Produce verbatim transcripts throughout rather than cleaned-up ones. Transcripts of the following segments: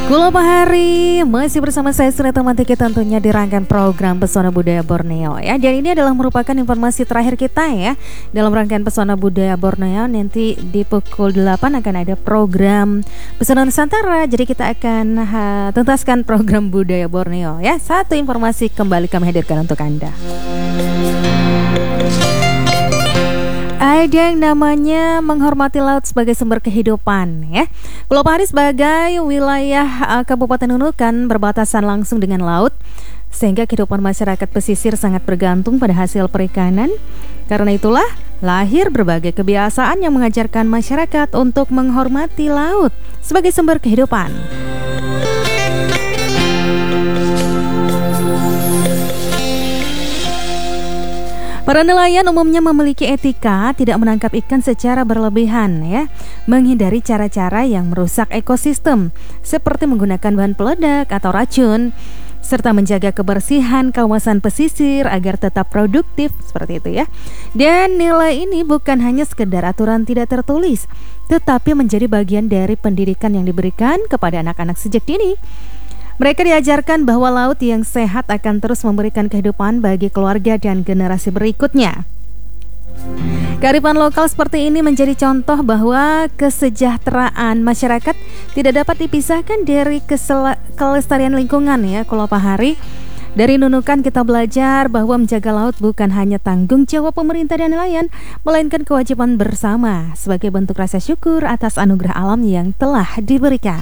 Kula Pahari masih bersama saya Sunita Mantiki tentunya di rangkaian program Pesona Budaya Borneo ya. Dan ini adalah merupakan informasi terakhir kita ya dalam rangkaian Pesona Budaya Borneo. Nanti di pukul delapan akan ada program Pesona Nusantara. Jadi kita akan ha, tuntaskan program Budaya Borneo ya. Satu informasi kembali kami hadirkan untuk Anda. Ada yang namanya menghormati laut sebagai sumber kehidupan ya. Pulau Pahari sebagai wilayah uh, Kabupaten Nunukan berbatasan langsung dengan laut, sehingga kehidupan masyarakat pesisir sangat bergantung pada hasil perikanan. Karena itulah lahir berbagai kebiasaan yang mengajarkan masyarakat untuk menghormati laut sebagai sumber kehidupan. Para nelayan umumnya memiliki etika tidak menangkap ikan secara berlebihan ya, menghindari cara-cara yang merusak ekosistem seperti menggunakan bahan peledak atau racun, serta menjaga kebersihan kawasan pesisir agar tetap produktif seperti itu ya. Dan nilai ini bukan hanya sekedar aturan tidak tertulis, tetapi menjadi bagian dari pendidikan yang diberikan kepada anak-anak sejak dini. Mereka diajarkan bahwa laut yang sehat akan terus memberikan kehidupan bagi keluarga dan generasi berikutnya. Kearifan lokal seperti ini menjadi contoh bahwa kesejahteraan masyarakat tidak dapat dipisahkan dari kesel- kelestarian lingkungan ya. Kalau Pahari, dari Nunukan kita belajar bahwa menjaga laut bukan hanya tanggung jawab pemerintah dan nelayan, melainkan kewajiban bersama sebagai bentuk rasa syukur atas anugerah alam yang telah diberikan.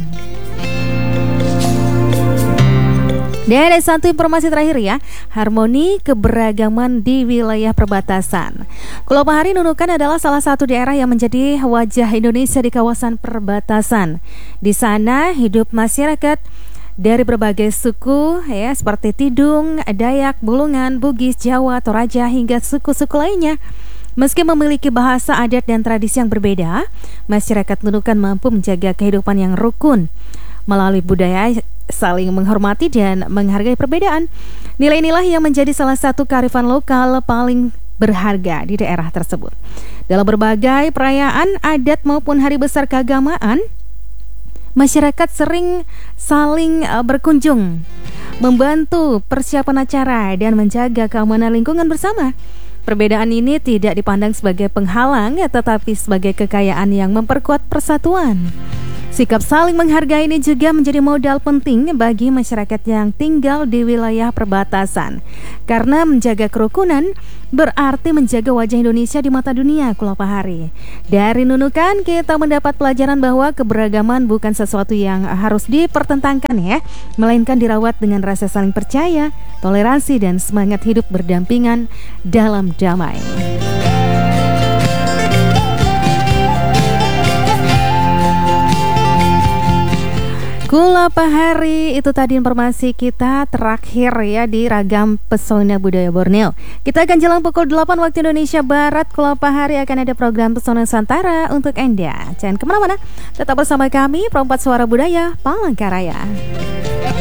Dan ada satu informasi terakhir ya, harmoni keberagaman di wilayah perbatasan. Pulau Pahari Nunukan adalah salah satu daerah yang menjadi wajah Indonesia di kawasan perbatasan. Di sana hidup masyarakat dari berbagai suku ya, seperti Tidung, Dayak, Bulungan, Bugis, Jawa, Toraja hingga suku-suku lainnya. Meski memiliki bahasa, adat dan tradisi yang berbeda, masyarakat Nunukan mampu menjaga kehidupan yang rukun melalui budaya saling menghormati dan menghargai perbedaan. Nilai inilah yang menjadi salah satu kearifan lokal paling berharga di daerah tersebut. Dalam berbagai perayaan adat maupun hari besar keagamaan, masyarakat sering saling berkunjung, membantu persiapan acara dan menjaga keamanan lingkungan bersama. Perbedaan ini tidak dipandang sebagai penghalang, tetapi sebagai kekayaan yang memperkuat persatuan. Sikap saling menghargai ini juga menjadi modal penting bagi masyarakat yang tinggal di wilayah perbatasan. Karena menjaga kerukunan berarti menjaga wajah Indonesia di mata dunia, Pulau Pahari. Dari Nunukan kita mendapat pelajaran bahwa keberagaman bukan sesuatu yang harus dipertentangkan ya, melainkan dirawat dengan rasa saling percaya, toleransi dan semangat hidup berdampingan dalam damai. Kula Pahari, itu tadi informasi kita terakhir ya di ragam Pesona Budaya Borneo. Kita akan jelang pukul delapan waktu Indonesia Barat. Kula Pahari akan ada program Pesona Nusantara untuk Anda. Jangan kemana-mana, tetap bersama kami, Perempat Suara Budaya Palangkaraya.